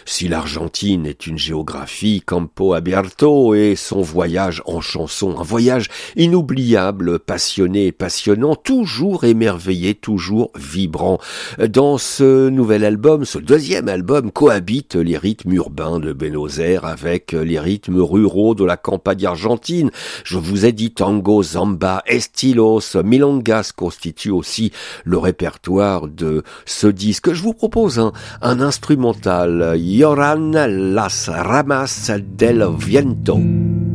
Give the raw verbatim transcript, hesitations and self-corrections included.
Si l'Argentine est une géographie, Campo Abierto et son voyage en chanson, un voyage inoubliable, passionné et passionnant, toujours émerveillé, toujours vibrant. Dans ce nouvel album, ce deuxième album, cohabitent les rythmes urbains de Buenos Aires avec les rythmes ruraux de la campagne argentine. Je vous ai dit tango, samba, estilos, milongas constituent aussi le répertoire de ce disque. Je vous propose un, un instrumental, Lloran las ramas del viento.